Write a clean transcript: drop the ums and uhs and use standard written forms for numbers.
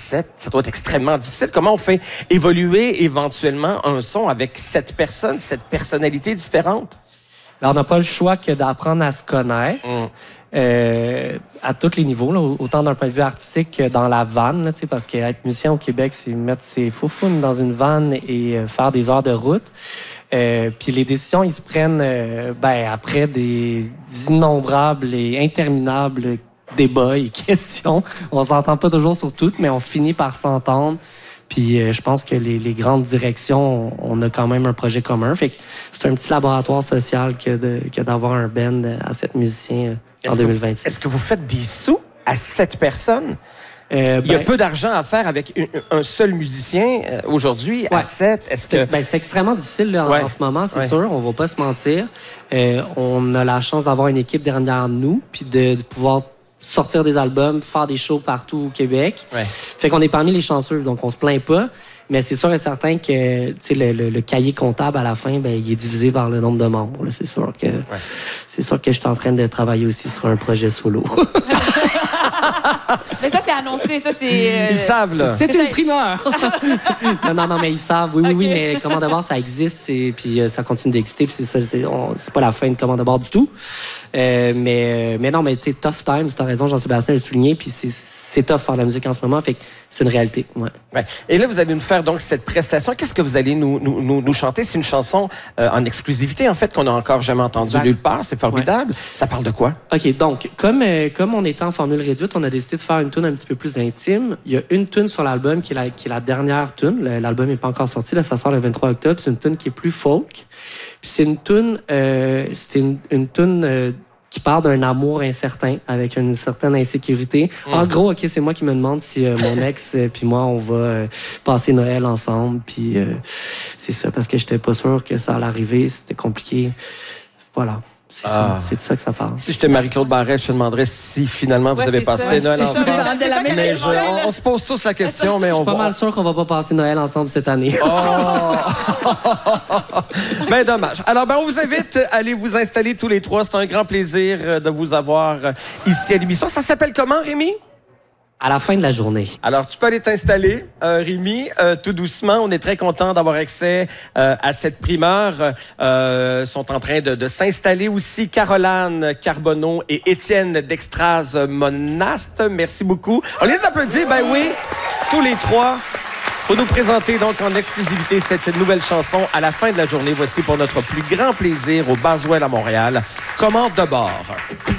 7. Ça doit être extrêmement difficile. Comment on fait évoluer éventuellement un son avec 7 personnes, 7 personnalités différentes? Alors, on n'a pas le choix que d'apprendre à se connaître à tous les niveaux, là, autant d'un point de vue artistique que dans la vanne, là, parce qu'être musicien au Québec, c'est mettre ses foufounes dans une vanne et faire des heures de route. Puis les décisions, ils se prennent après des innombrables et interminables débats et questions. On s'entend pas toujours sur toutes, mais on finit par s'entendre. Puis je pense que les grandes directions, on a quand même un projet commun. Fait que c'est un petit laboratoire social que d'avoir un band à 7 musiciens en 2026. Est-ce que vous faites des sous à 7 personnes? Il y a peu d'argent à faire avec un seul musicien aujourd'hui à 7. C'est extrêmement difficile là, en ce moment, c'est sûr. On va pas se mentir. On a la chance d'avoir une équipe derrière nous, puis de pouvoir sortir des albums, faire des shows partout au Québec. Fait qu'on est parmi les chanceux, donc on se plaint pas. Mais c'est sûr et certain que le cahier comptable à la fin, il est divisé par le nombre de membres. Là. C'est sûr que je suis en train de travailler aussi sur un projet solo. Mais ça, c'est annoncé. Ça, c'est, Ils savent, là. C'est une primeur. non, mais ils savent. Oui, mais Commande de bord, ça existe. Puis ça continue d'exister. Puis c'est pas la fin de Commande de bord du tout. Mais non, mais tu sais, tough times, tu as raison, Jean-Sébastien l'a souligné. Puis c'est tough faire de la musique en ce moment. Fait que c'est une réalité. Ouais. Et là, vous allez nous faire donc cette prestation. Qu'est-ce que vous allez nous chanter? C'est une chanson en exclusivité, en fait, qu'on n'a encore jamais entendue nulle part. C'est formidable. Ça parle de quoi? OK, donc, comme on était en formule réduite, on a décidé de faire une tune un petit peu plus intime. Il y a une tune sur l'album qui est la dernière tune. L'album n'est pas encore sorti. Là, ça sort le 23 octobre. C'est une tune qui est plus folk. Puis c'est une tune... une tune qui parle d'un amour incertain, avec une certaine insécurité. En gros, OK, c'est moi qui me demande si mon ex puis moi, on va passer Noël ensemble. Puis c'est ça, parce que j'étais pas sûr que ça allait arriver. C'était compliqué. Voilà. C'est de ça que ça parle. Si j'étais Marie-Claude Barrette, je te demanderais si finalement vous avez passé Noël ensemble. Mais on se pose tous la question, mais je suis pas mal sûr qu'on va pas passer Noël ensemble cette année. Ben dommage. Alors, on vous invite à aller vous installer tous les trois. C'est un grand plaisir de vous avoir ici à l'émission. Ça s'appelle comment, Rémi? À la fin de la journée. Alors, tu peux aller t'installer, Rémi, tout doucement. On est très content d'avoir accès à cette primeur. Sont en train de s'installer aussi Caroline Carbonneau et Étienne Dextraz Monaste. Merci beaucoup. On les applaudit, ben oui, tous les trois. Pour nous présenter donc en exclusivité cette nouvelle chanson à la fin de la journée. Voici pour notre plus grand plaisir au Baswell à Montréal, Commande de bord.